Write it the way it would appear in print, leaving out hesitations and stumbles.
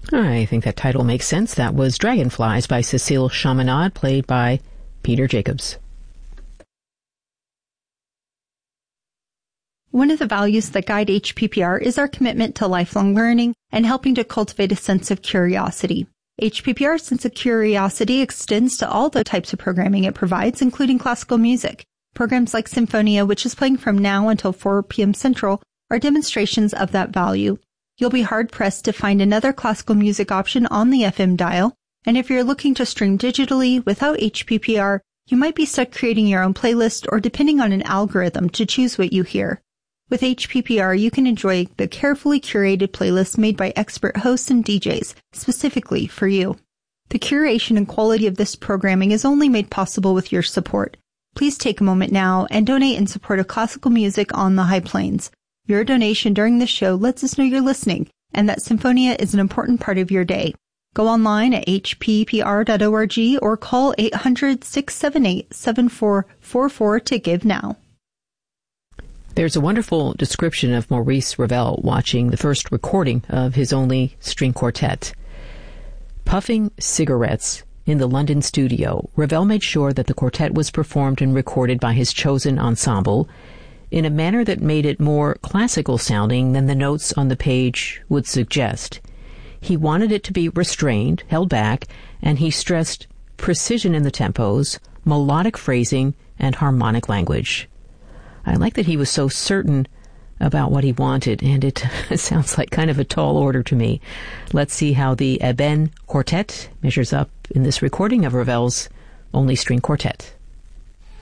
I think that title makes sense. That was Dragonflies by Cecile Chaminade, played by Peter Jacobs. One of the values that guide HPPR is our commitment to lifelong learning and helping to cultivate a sense of curiosity. HPPR's sense of curiosity extends to all the types of programming it provides, including classical music. Programs like Symphonia, which is playing from now until 4 p.m. Central, are demonstrations of that value. You'll be hard-pressed to find another classical music option on the FM dial, and if you're looking to stream digitally without HPPR, you might be stuck creating your own playlist or depending on an algorithm to choose what you hear. With HPPR, you can enjoy the carefully curated playlist made by expert hosts and DJs, specifically for you. The curation and quality of this programming is only made possible with your support. Please take a moment now and donate in support of classical music on the High Plains. Your donation during this show lets us know you're listening and that Symphonia is an important part of your day. Go online at hppr.org or call 800-678-7444 to give now. There's a wonderful description of Maurice Ravel watching the first recording of his only string quartet. Puffing cigarettes in the London studio, Ravel made sure that the quartet was performed and recorded by his chosen ensemble in a manner that made it more classical sounding than the notes on the page would suggest. He wanted it to be restrained, held back, and he stressed precision in the tempos, melodic phrasing, and harmonic language. I like that he was so certain about what he wanted, and it sounds like kind of a tall order to me. Let's see how the Eben Quartet measures up in this recording of Ravel's only string quartet.